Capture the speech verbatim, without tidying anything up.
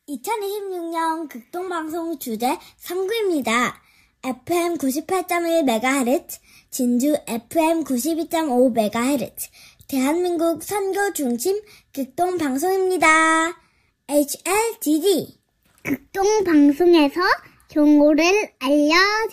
이천이십육 년 극동방송 주제 삼 구입니다. 에프엠 구십팔 점 일 메가헤르츠, 진주 에프엠 구십이 점 오 메가헤르츠, 대한민국 선교 중심 극동방송입니다. 에이치엘디디 극동방송에서 경고를 알려드립니다.